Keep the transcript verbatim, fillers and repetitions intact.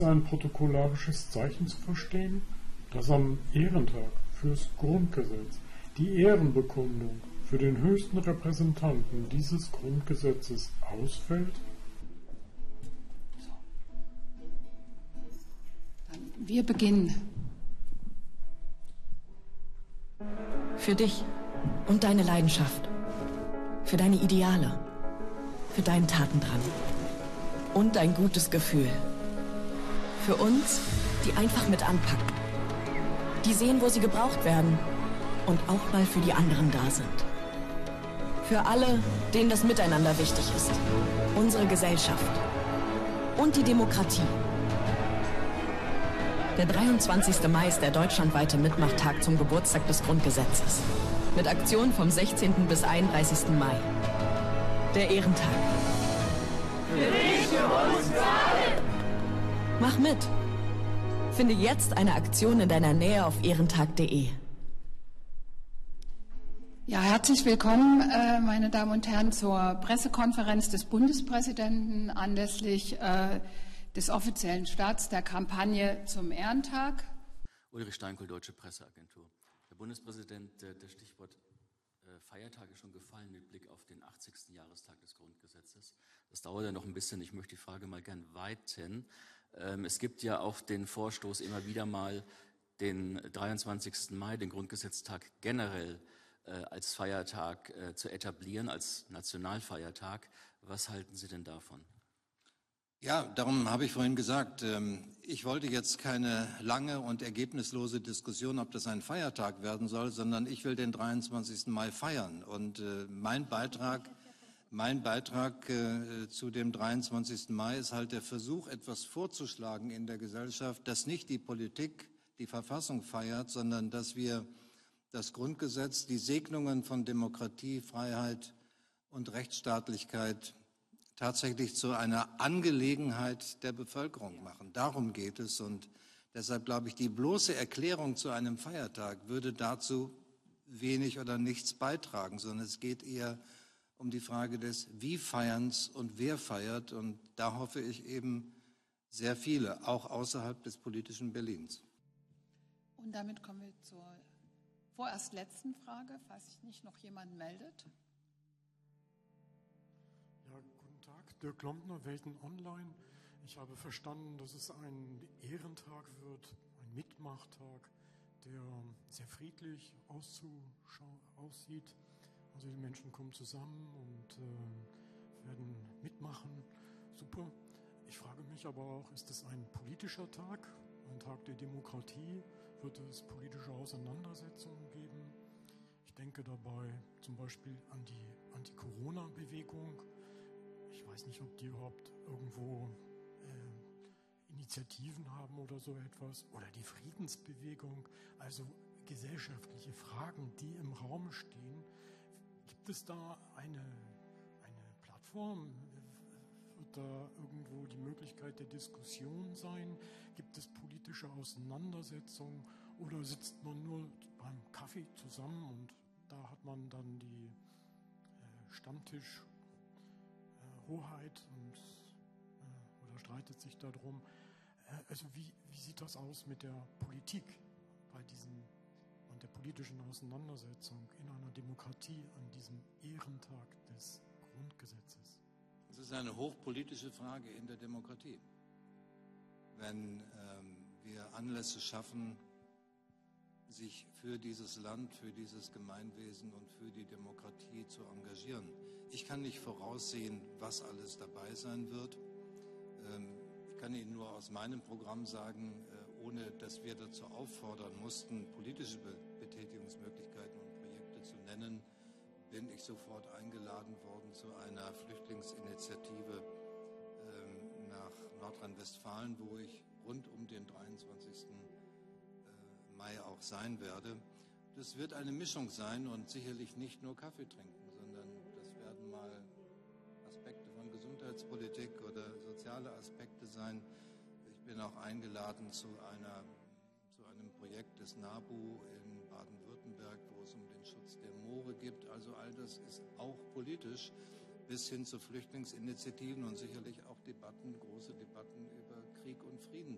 Ein protokollarisches Zeichen zu verstehen, dass am Ehrentag fürs Grundgesetz die Ehrenbekundung für den höchsten Repräsentanten dieses Grundgesetzes ausfällt? Wir beginnen. Für dich und deine Leidenschaft, für deine Ideale, für deinen Tatendrang und dein gutes Gefühl. Für uns, die einfach mit anpacken, die sehen, wo sie gebraucht werden und auch mal für die anderen da sind. Für alle, denen das Miteinander wichtig ist, unsere Gesellschaft und die Demokratie. Der dreiundzwanzigste Mai ist der deutschlandweite Mitmachtag zum Geburtstag des Grundgesetzes. Mit Aktionen vom sechzehnten bis einunddreißigsten Mai. Der Ehrentag. Für dich, für uns, für alle! Mach mit! Finde jetzt eine Aktion in deiner Nähe auf ehrentag punkt de. Ja, herzlich willkommen, äh, meine Damen und Herren, zur Pressekonferenz des Bundespräsidenten anlässlich äh, des offiziellen Starts der Kampagne zum Ehrentag. Ulrich Steinkohl, Deutsche Presseagentur. Herr Bundespräsident, äh, das Stichwort äh, Feiertag ist schon gefallen mit Blick auf den achtzigsten Jahrestag des Grundgesetzes. Das dauert ja noch ein bisschen. Ich möchte die Frage mal gern weiten. Ähm, es gibt ja auch den Vorstoß, immer wieder mal den dreiundzwanzigsten Mai, den Grundgesetztag generell äh, als Feiertag äh, zu etablieren, als Nationalfeiertag. Was halten Sie denn davon? Ja, darum habe ich vorhin gesagt, ich wollte jetzt keine lange und ergebnislose Diskussion, ob das ein Feiertag werden soll, sondern ich will den dreiundzwanzigsten Mai feiern. Und mein Beitrag, mein Beitrag zu dem dreiundzwanzigsten Mai ist halt der Versuch, etwas vorzuschlagen in der Gesellschaft, dass nicht die Politik die Verfassung feiert, sondern dass wir das Grundgesetz, die Segnungen von Demokratie, Freiheit und Rechtsstaatlichkeit tatsächlich zu einer Angelegenheit der Bevölkerung machen. Darum geht es, und deshalb glaube ich, die bloße Erklärung zu einem Feiertag würde dazu wenig oder nichts beitragen, sondern es geht eher um die Frage des Wie feierns und wer feiert, und da hoffe ich eben sehr viele, auch außerhalb des politischen Berlins. Und damit kommen wir zur vorerst letzten Frage, falls sich nicht noch jemand meldet. Ja, guten Tag, Dirk Lombner, Welten Online. Ich habe verstanden, dass es ein Ehrentag wird, ein Mitmachtag, der sehr friedlich aussieht. Also die Menschen kommen zusammen und äh, werden mitmachen. Super. Ich frage mich aber auch, ist es ein politischer Tag, ein Tag der Demokratie? Wird es politische Auseinandersetzungen geben? Ich denke dabei zum Beispiel an die Anti-Corona-Bewegung. Ich weiß nicht, ob die überhaupt irgendwo äh, Initiativen haben oder so etwas. Oder die Friedensbewegung, also gesellschaftliche Fragen, die im Raum stehen. Gibt es da eine, eine Plattform? Wird da irgendwo die Möglichkeit der Diskussion sein? Gibt es politische Auseinandersetzungen? Oder sitzt man nur beim Kaffee zusammen und da hat man dann die äh, Stammtisch Hoheit und äh, oder streitet sich darum. Äh, also wie, wie sieht das aus mit der Politik bei diesem und der politischen Auseinandersetzung in einer Demokratie an diesem Ehrentag des Grundgesetzes? Es ist eine hochpolitische Frage in der Demokratie. Wenn ähm, wir Anlässe schaffen, sich für dieses Land, für dieses Gemeinwesen und für die Demokratie zu engagieren. Ich kann nicht voraussehen, was alles dabei sein wird. Ich kann Ihnen nur aus meinem Programm sagen, ohne dass wir dazu auffordern mussten, politische Betätigungsmöglichkeiten und Projekte zu nennen, bin ich sofort eingeladen worden zu einer Flüchtlingsinitiative nach Nordrhein-Westfalen, wo ich rund um den dreiundzwanzigsten Mai auch sein werde. Das wird eine Mischung sein und sicherlich nicht nur Kaffee trinken, sondern das werden mal Aspekte von Gesundheitspolitik oder soziale Aspekte sein. Ich bin auch eingeladen zu, einer, zu einem Projekt des NABU in Baden-Württemberg, wo es um den Schutz der Moore geht. Also all das ist auch politisch, bis hin zu Flüchtlingsinitiativen und sicherlich auch Debatten, große Debatten über Krieg und Frieden